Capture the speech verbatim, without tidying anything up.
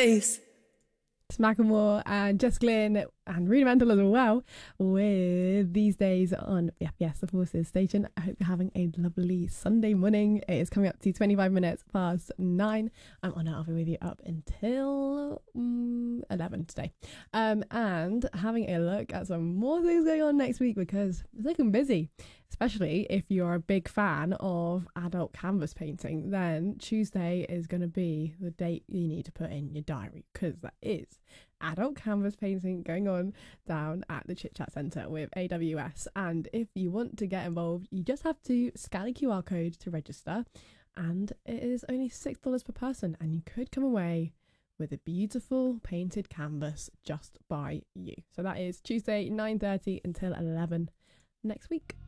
bass. It's Macklemore and Jess Glynn and Rudimental as well with These Days on the F P S The Forces station. I hope you're having a lovely Sunday morning. It is coming up to twenty-five minutes past nine. I'm Anna. I'll be with you up until um, eleven today. Um, and having a look at some more things going on next week because it's looking busy. Especially if you're a big fan of adult canvas painting, then Tuesday is going to be the date you need to put in your diary because that is adult canvas painting going on down at the Chit Chat Centre with A W S. And if you want to get involved, you just have to scan a Q R code to register, and it is only six dollars per person, and you could come away with a beautiful painted canvas just by you. So that is Tuesday nine thirty until eleven next week.